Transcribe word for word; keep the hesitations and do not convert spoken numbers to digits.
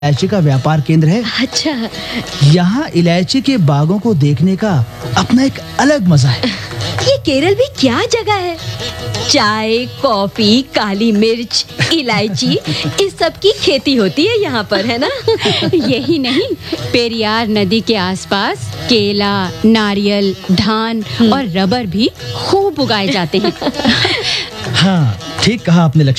इलायची का व्यापार केंद्र है। अच्छा, यहाँ इलायची के बागों को देखने का अपना एक अलग मजा है। ये केरल भी क्या जगह है। चाय, कॉफी, काली मिर्च, इलायची, इस सब की खेती होती है यहाँ पर, है ना? यही नहीं, पेरियार नदी के आसपास केला, नारियल, धान और रबर भी खूब उगाए जाते हैं। हाँ, ठीक कहा आपने लक्ष्मी।